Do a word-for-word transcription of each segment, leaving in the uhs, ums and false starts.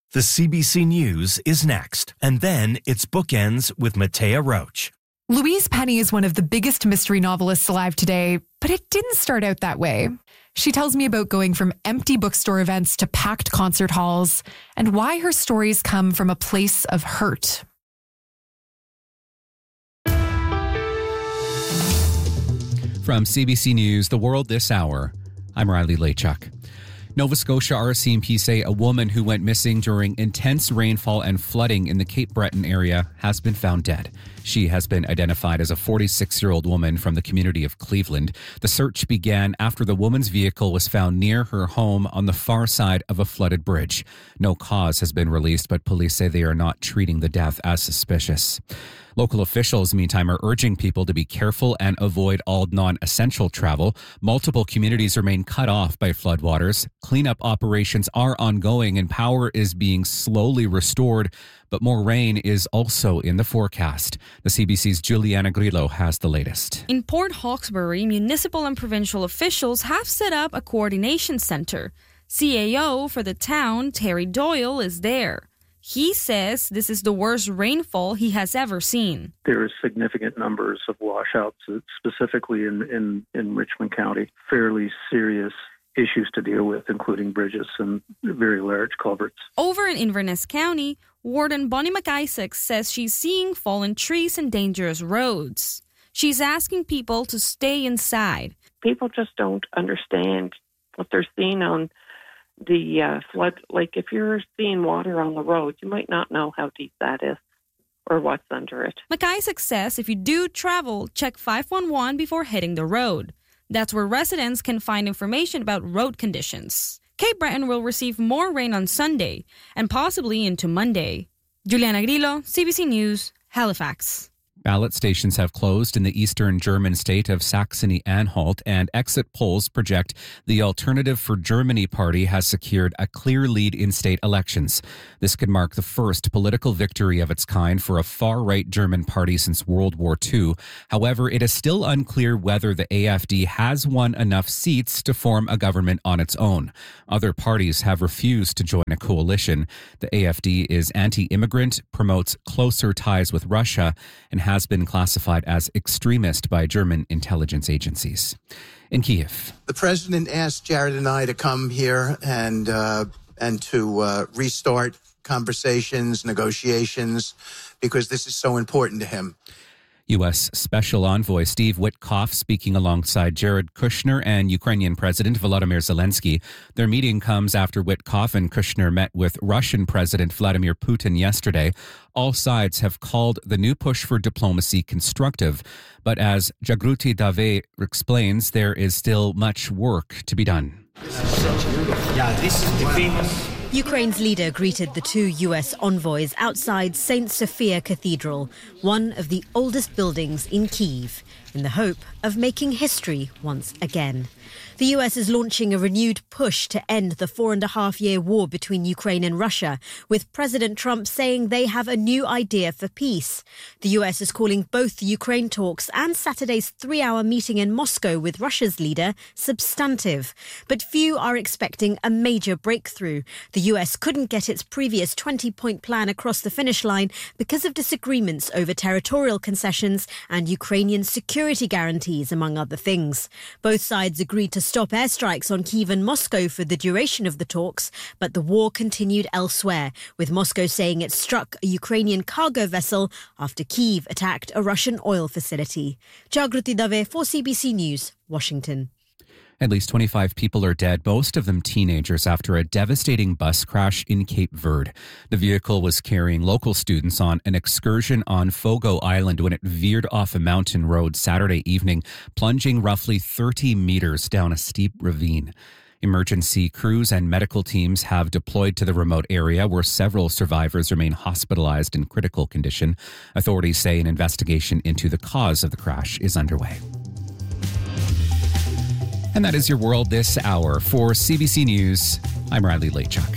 The C B C News is next, and then it's Bookends with Matea Roach. Louise Penny is one of the biggest mystery novelists alive today, but it didn't start out that way. She tells me about going from empty bookstore events to packed concert halls, and why her stories come from a place of hurt. From C B C News, The World This Hour, I'm Riley Lachuk. Nova Scotia R C M P say a woman who went missing during intense rainfall and flooding in the Cape Breton area has been found dead. She has been identified as a forty-six-year-old woman from the community of Cleveland. The search began after the woman's vehicle was found near her home on the far side of a flooded bridge. No cause has been released, but police say they are not treating the death as suspicious. Local officials, meantime, are urging people to be careful and avoid all non-essential travel. Multiple communities remain cut off by floodwaters. Cleanup operations are ongoing and power is being slowly restored, but more rain is also in the forecast. The C B C's Juliana Grillo has the latest. In Port Hawkesbury, municipal and provincial officials have set up a coordination center. C A O for the town, Terry Doyle, is there. He says this is the worst rainfall he has ever seen. There are significant numbers of washouts, specifically in, in, in Richmond County. Fairly serious issues to deal with, including bridges and very large culverts. Over in Inverness County, Warden Bonnie McIsaac says she's seeing fallen trees and dangerous roads. She's asking people to stay inside. People just don't understand what they're seeing on the uh, flood. Like if you're seeing water on the road, you might not know how deep that is or what's under it. McIsaac says if you do travel, check five one one before hitting the road. That's where residents can find information about road conditions. Cape Breton will receive more rain on Sunday and possibly into Monday. Juliana Grillo, C B C News, Halifax. Ballot stations have closed in the eastern German state of Saxony-Anhalt, and exit polls project the Alternative for Germany party has secured a clear lead in state elections. This could mark the first political victory of its kind for a far-right German party since World War Two. However, it is still unclear whether the A F D has won enough seats to form a government on its own. Other parties have refused to join a coalition. The A F D is anti-immigrant, promotes closer ties with Russia, and has been classified as extremist by German intelligence agencies. In Kyiv, the president asked Jared and I to come here and uh, and to uh, restart conversations, negotiations, because this is so important to him. U S Special Envoy Steve Witkoff speaking alongside Jared Kushner and Ukrainian President Volodymyr Zelensky. Their meeting comes after Witkoff and Kushner met with Russian President Vladimir Putin yesterday. All sides have called the new push for diplomacy constructive, but as Jagruti Dave explains, there is still much work to be done. Yeah, this is the famous... Ukraine's leader greeted the two U S envoys outside Saint Sophia Cathedral, one of the oldest buildings in Kyiv, in the hope of making history once again. The U S is launching a renewed push to end the four and a half year war between Ukraine and Russia, with President Trump saying they have a new idea for peace. The U S is calling both the Ukraine talks and Saturday's three-hour meeting in Moscow with Russia's leader substantive. But few are expecting a major breakthrough. The U S couldn't get its previous twenty-point plan across the finish line because of disagreements over territorial concessions and Ukrainian security guarantees, among other things. Both sides agreed to stop airstrikes on Kyiv and Moscow for the duration of the talks, but the war continued elsewhere, with Moscow saying it struck a Ukrainian cargo vessel after Kyiv attacked a Russian oil facility. Jagruti Dave for C B C News, Washington. At least twenty-five people are dead, most of them teenagers, after a devastating bus crash in Cape Verde. The vehicle was carrying local students on an excursion on Fogo Island when it veered off a mountain road Saturday evening, plunging roughly thirty meters down a steep ravine. Emergency crews and medical teams have deployed to the remote area where several survivors remain hospitalized in critical condition. Authorities say an investigation into the cause of the crash is underway. And that is your world this hour. For C B C News, I'm Riley Lachuk.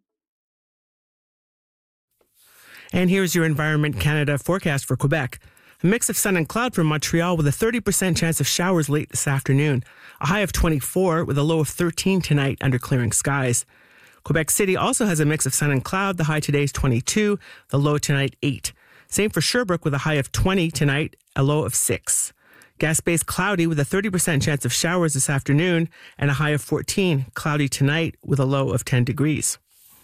And here's your Environment Canada forecast for Quebec. A mix of sun and cloud for Montreal with a thirty percent chance of showers late this afternoon. A high of twenty-four with a low of thirteen tonight under clearing skies. Quebec City also has a mix of sun and cloud. The high today is twenty-two, the low tonight eight. Same for Sherbrooke with a high of twenty tonight, a low of six. Gaspé's cloudy with a thirty percent chance of showers this afternoon and a high of fourteen. Cloudy tonight with a low of ten degrees.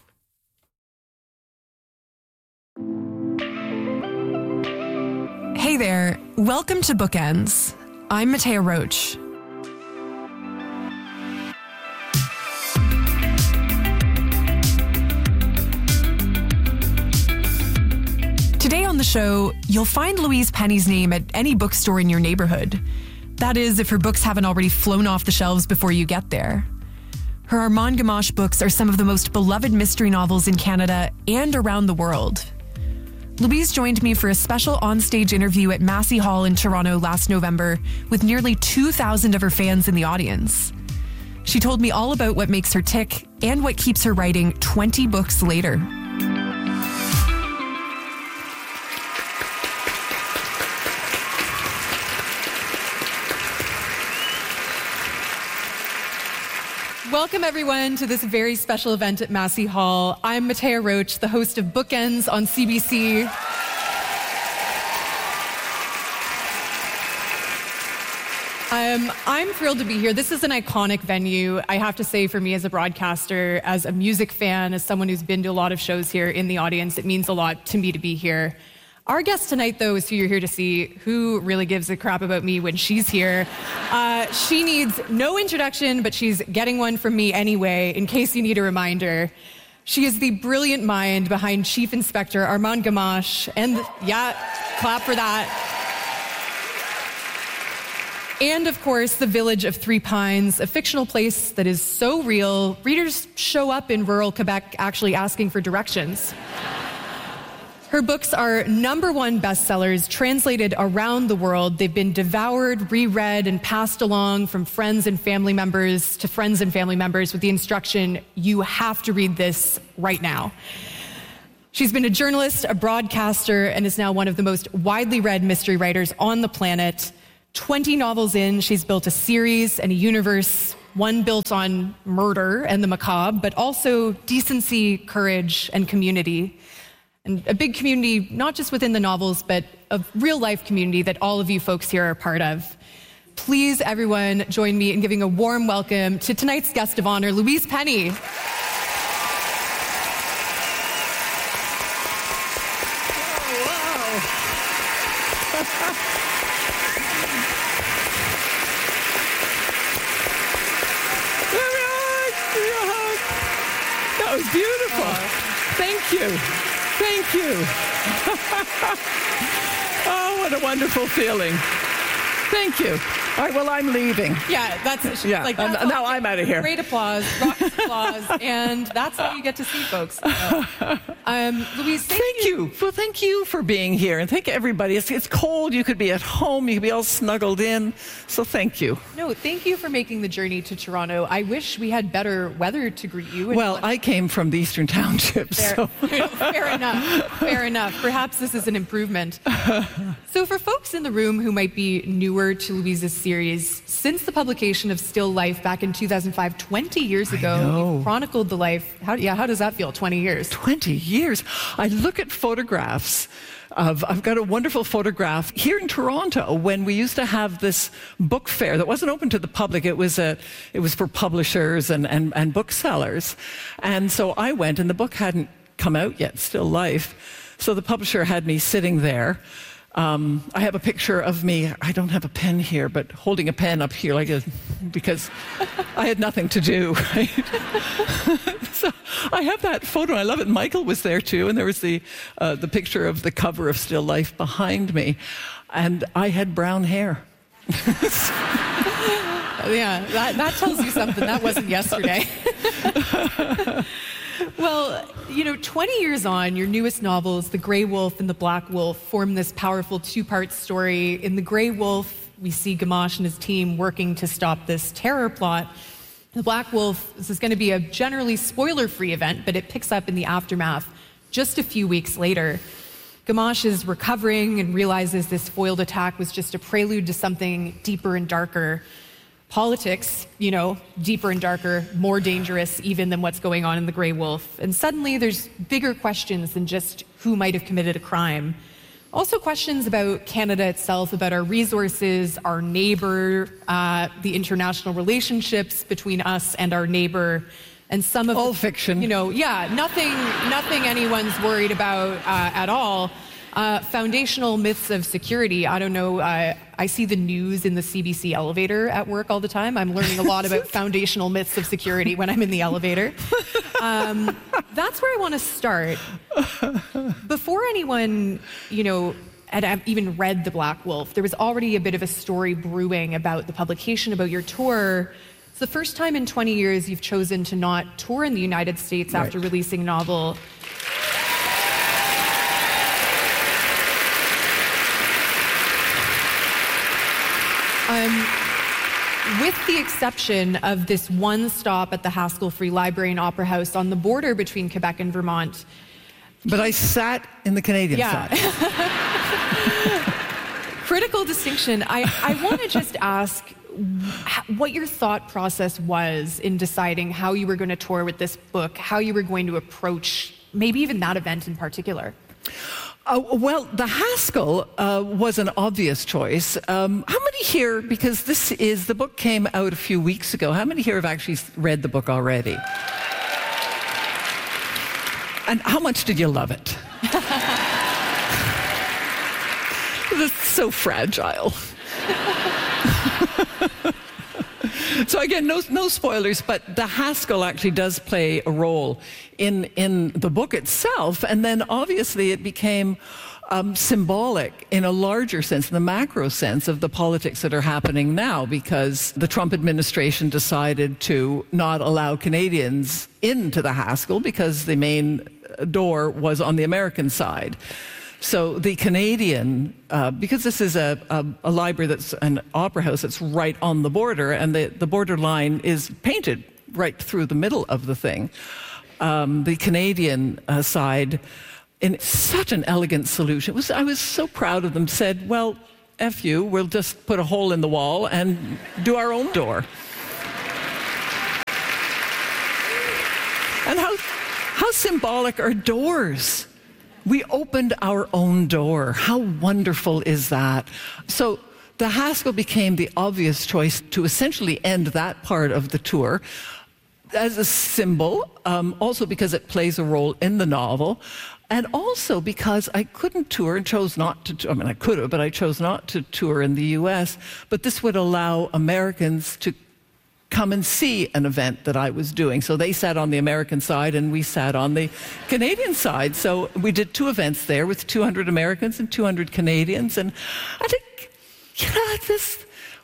Hey there, welcome to Bookends. I'm Matea Roach. Today on the show, you'll find Louise Penny's name at any bookstore in your neighborhood. That is, if her books haven't already flown off the shelves before you get there. Her Armand Gamache books are some of the most beloved mystery novels in Canada and around the world. Louise joined me for a special onstage interview at Massey Hall in Toronto last November with nearly two thousand of her fans in the audience. She told me all about what makes her tick and what keeps her writing twenty books later. Welcome, everyone, to this very special event at Massey Hall. I'm Matea Roach, the host of Bookends on C B C. Um, I'm thrilled to be here. This is an iconic venue, I have to say, for me as a broadcaster, as a music fan, as someone who's been to a lot of shows here in the audience. It means a lot to me to be here. Our guest tonight, though, is who you're here to see. Who really gives a crap about me when she's here? Uh, she needs no introduction, but she's getting one from me anyway, in case you need a reminder. She is the brilliant mind behind Chief Inspector Armand Gamache, and yeah, clap for that. And, of course, The Village of Three Pines, a fictional place that is so real, readers show up in rural Quebec actually asking for directions. Her books are number one bestsellers, translated around the world. They've been devoured, reread, and passed along from friends and family members to friends and family members with the instruction, you have to read this right now. She's been a journalist, a broadcaster, and is now one of the most widely read mystery writers on the planet. twenty novels in, she's built a series and a universe, one built on murder and the macabre, but also decency, courage, and community. And a big community, not just within the novels, but a real-life community that all of you folks here are part of. Please, everyone, join me in giving a warm welcome to tonight's guest of honor, Louise Penny. That was beautiful. Oh. Thank you. Thank you. Oh, what a wonderful feeling. Thank you. All right, well, I'm leaving. Yeah, that's yeah. like that's now I'm out of here. Great applause, raucous applause, and that's how you get to see folks. So, um, Louise, thank, thank you. you. Well, thank you for being here, and thank everybody. It's, it's cold. You could be at home. You could be all snuggled in. So thank you. No, thank you for making the journey to Toronto. I wish we had better weather to greet you. Well, I came from the Eastern Townships. Fair, so. fair enough. Fair enough. Perhaps this is an improvement. So, for folks in the room who might be newer to Louise's series, since the publication of Still Life back in two thousand five, twenty years ago, you chronicled the life. How, yeah, how does that feel, twenty years? twenty years. I look at photographs of, I've got a wonderful photograph here in Toronto when we used to have this book fair that wasn't open to the public. It was a, it was for publishers and, and, and booksellers. And so I went, and the book hadn't come out yet, Still Life. So the publisher had me sitting there. Um, I have a picture of me, I don't have a pen here, but holding a pen up here like a, because I had nothing to do. Right? So I have that photo, I love it. Michael was there too, and there was the, uh, the picture of the cover of Still Life behind me, and I had brown hair. Yeah, that, that tells you something. That wasn't yesterday. Well, you know, twenty years on, your newest novels, The Grey Wolf and The Black Wolf, form this powerful two-part story. In The Grey Wolf, we see Gamache and his team working to stop this terror plot. The Black Wolf, this is going to be a generally spoiler-free event, but it picks up in the aftermath just a few weeks later. Gamache is recovering and realizes this foiled attack was just a prelude to something deeper and darker. Politics, you know, deeper and darker, more dangerous even than what's going on in the Grey Wolf. And suddenly there's bigger questions than just who might have committed a crime. Also questions about Canada itself, about our resources, our neighbor, uh, the international relationships between us and our neighbor. And some of all the, fiction. You know, yeah, nothing, nothing anyone's worried about uh, at all. Uh, foundational myths of security. I don't know. Uh, I see the news in the C B C elevator at work all the time. I'm learning a lot about foundational myths of security when I'm in the elevator. Um, that's where I want to start. Before anyone, you know, had even read The Black Wolf, there was already a bit of a story brewing about the publication, about your tour. It's the first time in twenty years you've chosen to not tour in the United States right. after releasing a novel. Um, with the exception of this one stop at the Haskell Free Library and Opera House on the border between Quebec and Vermont. But I sat in the Canadian yeah. side. Critical distinction. I, I want to just ask what your thought process was in deciding how you were going to tour with this book, how you were going to approach maybe even that event in particular. Uh, well, the Haskell uh, was an obvious choice. Um, how many here, because this is, the book came out a few weeks ago, how many here have actually read the book already? And how much did you love it? It's so fragile. So again, no, no spoilers, but the Haskell actually does play a role in, in the book itself. And then obviously it became um, symbolic in a larger sense, in the macro sense of the politics that are happening now, because the Trump administration decided to not allow Canadians into the Haskell because the main door was on the American side. So the Canadian, uh, because this is a, a, a library that's an opera house that's right on the border, and the, the border line is painted right through the middle of the thing, um, the Canadian uh, side, in such an elegant solution, it was, I was so proud of them, said, well, F you, we'll just put a hole in the wall and do our own door. And how, how symbolic are doors? We opened our own door. How wonderful is that? So the Haskell became the obvious choice to essentially end that part of the tour as a symbol, um, also because it plays a role in the novel, and also because I couldn't tour and chose not to, I mean, I could have, but I chose not to tour in the U S, but this would allow Americans to come and see an event that I was doing. So they sat on the American side and we sat on the Canadian side. So we did two events there with two hundred Americans and two hundred Canadians. And I think, you know, this,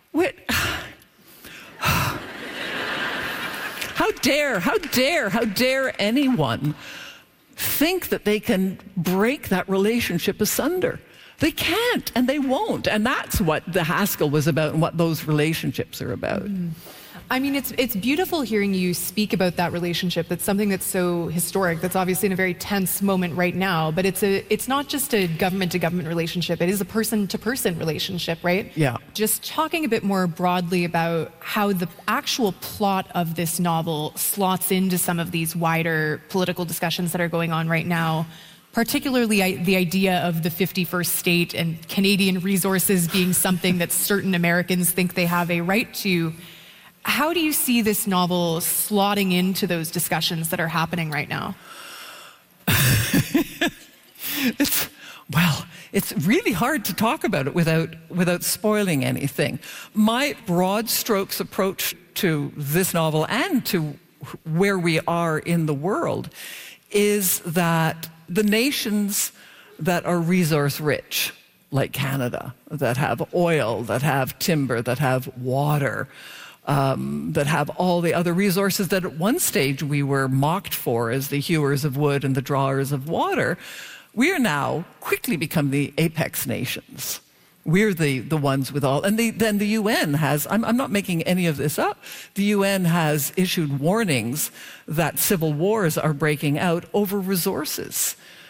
how dare, how dare, how dare anyone think that they can break that relationship asunder? They can't, and they won't. And that's what the Haskell was about and what those relationships are about. Mm. I mean, it's it's beautiful hearing you speak about that relationship. That's something that's so historic. That's obviously in a very tense moment right now. But it's a it's not just a government-to-government relationship. It is a person-to-person relationship, right? Yeah. Just talking a bit more broadly about how the actual plot of this novel slots into some of these wider political discussions that are going on right now. Particularly the idea of the fifty-first state and Canadian resources being something that certain Americans think they have a right to. How do you see this novel slotting into those discussions that are happening right now? It's, well, it's really hard to talk about it without, without spoiling anything. My broad strokes approach to this novel and to where we are in the world is that the nations that are resource rich, like Canada, that have oil, that have timber, that have water, Um, that have all the other resources that at one stage we were mocked for as the hewers of wood and the drawers of water, we are now quickly become the apex nations. We're the, the ones with all, and the, then the U N has, I'm, I'm not making any of this up, the U N has issued warnings that civil wars are breaking out over resources.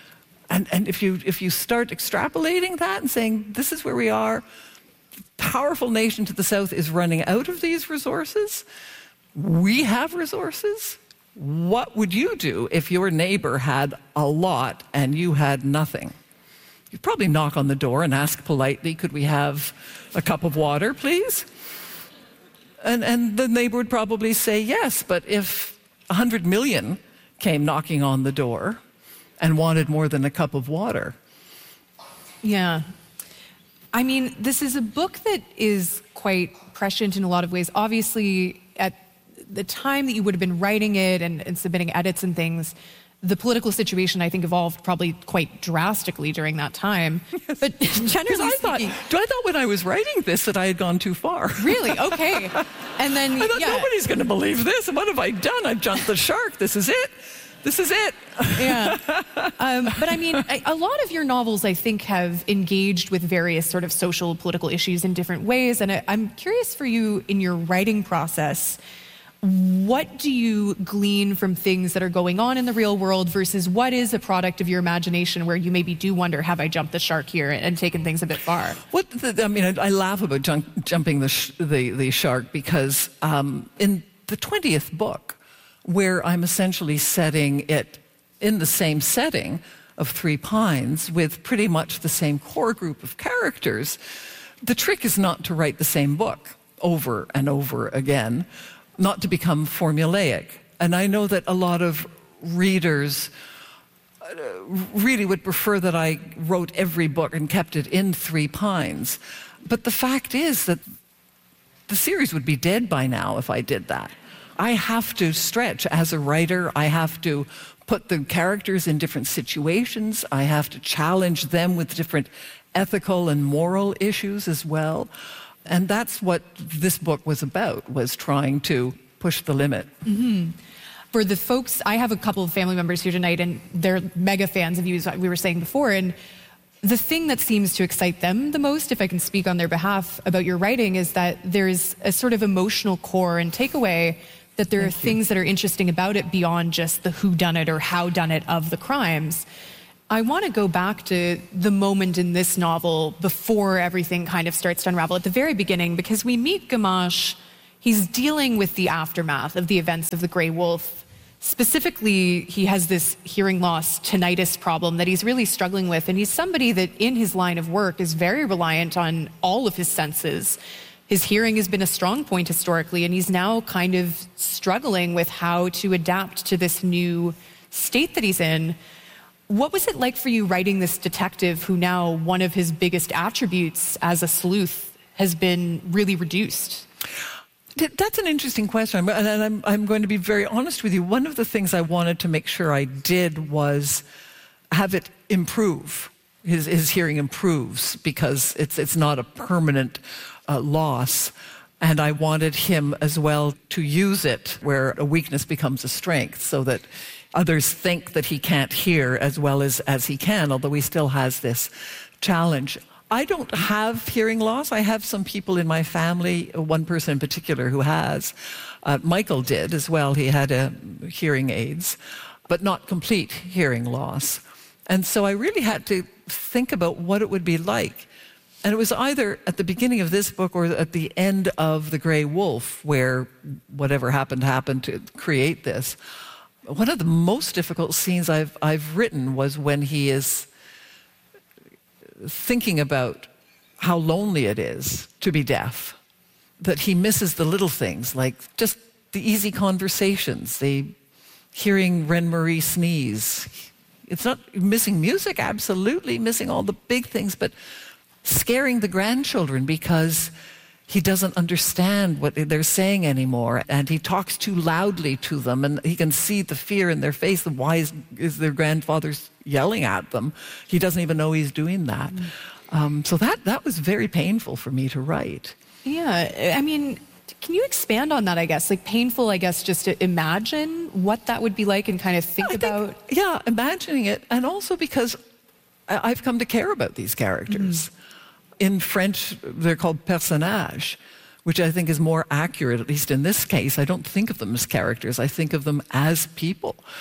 And, and if you if you start extrapolating that and saying, this is where we are, powerful nation to the south is running out of these resources, we have resources, what would you do if your neighbor had a lot and you had nothing? You'd probably knock on the door and ask politely, could we have a cup of water, please? And, and the neighbor would probably say yes, but if one hundred million came knocking on the door and wanted more than a cup of water. Yeah. I mean, this is a book that is quite prescient in a lot of ways. Obviously, at the time that you would have been writing it and, and submitting edits and things, the political situation, I think, evolved probably quite drastically during that time. Yes. But generally I thought, speaking... I thought when I was writing this that I had gone too far. Really? Okay. And then, I thought, yeah. nobody's going to believe this. And what have I done? I've jumped the shark. This is it. This is it. Yeah. Um, but I mean, I, a lot of your novels, I think, have engaged with various sort of social, political issues in different ways. And I, I'm curious for you in your writing process, what do you glean from things that are going on in the real world versus what is a product of your imagination where you maybe do wonder, have I jumped the shark here and taken things a bit far? What the, I mean, I, I laugh about jump, jumping the, sh- the, the shark because um, in the twentieth book, where I'm essentially setting it in the same setting of Three Pines with pretty much the same core group of characters, the trick is not to write the same book over and over again, not to become formulaic. And I know that a lot of readers really would prefer that I wrote every book and kept it in Three Pines. But the fact is that the series would be dead by now if I did that. I have to stretch as a writer. I have to put the characters in different situations. I have to challenge them with different ethical and moral issues as well. And that's what this book was about, was trying to push the limit. Mm-hmm. For the folks, I have a couple of family members here tonight, and they're mega fans of you, as we were saying before. And the thing that seems to excite them the most, if I can speak on their behalf about your writing, is that there's a sort of emotional core and takeaway that there Thank are you. things that are interesting about it beyond just the whodunit or howdunit of the crimes. I want to go back to the moment in this novel before everything kind of starts to unravel at the very beginning, because we meet Gamache. He's dealing with the aftermath of the events of the Grey Wolf. Specifically, he has this hearing loss tinnitus problem that he's really struggling with, and he's somebody that in his line of work is very reliant on all of his senses. His hearing has been a strong point historically, and he's now kind of struggling with how to adapt to this new state that he's in. What was it like for you writing this detective who now one of his biggest attributes as a sleuth has been really reduced? That's an interesting question, and I'm, I'm going to be very honest with you. One of the things I wanted to make sure I did was have it improve. His, his hearing improves because it's, it's not a permanent uh, loss. And I wanted him as well to use it where a weakness becomes a strength, so that others think that he can't hear as well as, as he can, although he still has this challenge. I don't have hearing loss. I have some people in my family, one person in particular who has. Uh, Michael did as well. He had a hearing aids, but not complete hearing loss. And so I really had to think about what it would be like. And it was either at the beginning of this book or at the end of The Grey Wolf, where whatever happened happened to create this. One of the most difficult scenes I've, I've written was when he is thinking about how lonely it is to be deaf, that he misses the little things, like just the easy conversations, the hearing Reine-Marie sneeze. It's not missing music, absolutely, missing all the big things, but scaring the grandchildren because he doesn't understand what they're saying anymore, and he talks too loudly to them, and he can see the fear in their face. Why is, is their grandfather's yelling at them? He doesn't even know he's doing that. Mm. Um, so that, that was very painful for me to write. Yeah, I mean, can you expand on that, I guess? Like painful, I guess, just to imagine what that would be like and kind of think I about... Think, yeah, imagining it, and also because I've come to care about these characters. Mm. In French, they're called personnages, which I think is more accurate, at least in this case. I don't think of them as characters. I think of them as people.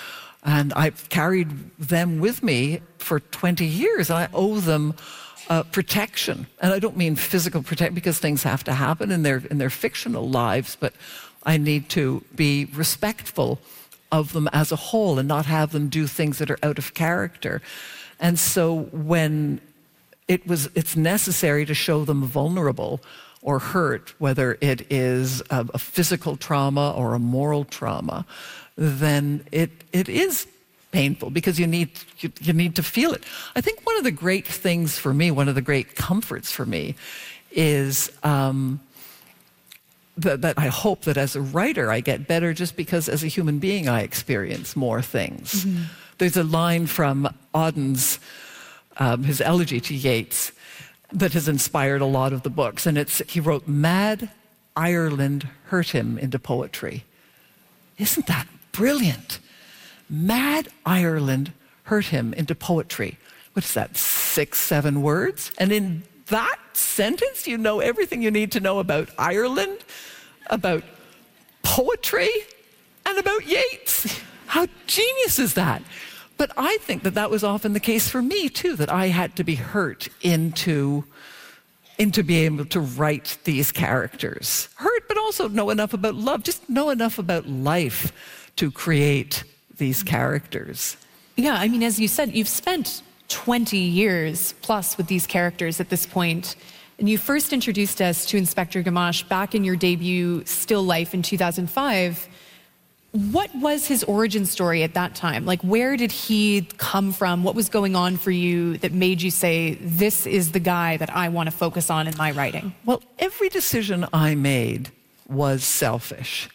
And I've carried them with me for twenty years, and I owe them uh, protection. And I don't mean physical protection, because things have to happen in their, in their fictional lives, but I need to be respectful of them as a whole and not have them do things that are out of character. And so when it was, it's necessary to show them vulnerable or hurt, whether it is a, a physical trauma or a moral trauma, then it it is painful, because you need you, you need to feel it. I think one of the great things for me, one of the great comforts for me, is um, that, that I hope that as a writer I get better, just because as a human being I experience more things. Mm-hmm. There's a line from Auden's um, his elegy to Yeats that has inspired a lot of the books, and it's he wrote, "Mad Ireland hurt him into poetry." Isn't that brilliant? Mad Ireland hurt him into poetry. What is that, six, seven words? And in that sentence, you know everything you need to know about Ireland, about poetry, and about Yeats. How genius is that? But I think that that was often the case for me, too, that I had to be hurt into, into being able to write these characters. Hurt, but also know enough about love, just know enough about life to create these characters. Yeah, I mean, as you said, you've spent twenty years plus with these characters at this point, and you first introduced us to Inspector Gamache back in your debut Still Life in two thousand five. What was his origin story at that time? Like, where did he come from? What was going on for you that made you say, this is the guy that I want to focus on in my writing? Well, every decision I made was selfish.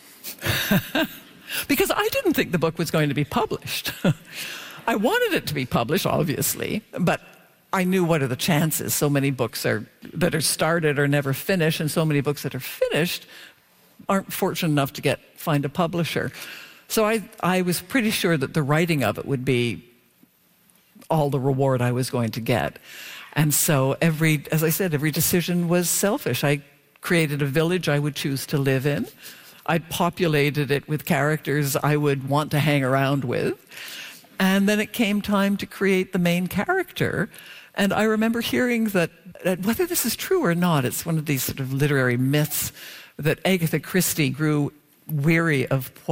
Because I didn't think the book was going to be published. I wanted it to be published, obviously, but I knew what are the chances. So many books are that are started are never finished, and so many books that are finished aren't fortunate enough to get find a publisher. So I, I was pretty sure that the writing of it would be all the reward I was going to get. And so every, as I said, every decision was selfish. I created a village I would choose to live in. I populated it with characters I would want to hang around with. And then it came time to create the main character. And I remember hearing that, that whether this is true or not, it's one of these sort of literary myths, that Agatha Christie grew weary of